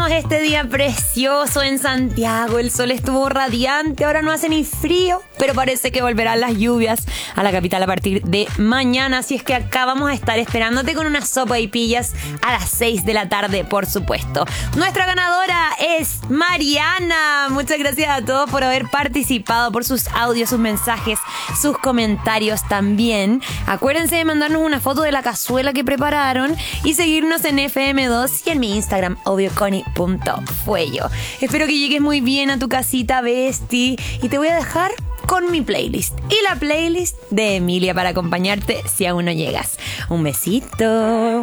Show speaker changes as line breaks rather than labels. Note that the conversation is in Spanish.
Tenemos este día precioso en Santiago. El sol estuvo radiante, ahora no hace ni frío, pero parece que volverán las lluvias a la capital a partir de mañana. Así es que acá vamos a estar esperándote con una sopa y pillas a las 6 de la tarde, por supuesto. Nuestra ganadora es Mariana. Muchas gracias a todos por haber participado, por sus audios, sus mensajes, sus comentarios también. Acuérdense de mandarnos una foto de la cazuela que prepararon y seguirnos en FM2 y en mi Instagram, obvioconi.fuello. Espero que llegues muy bien a tu casita, Besti, y te voy a dejar con mi playlist y la playlist de Emilia para acompañarte si aún no llegas. Un besito.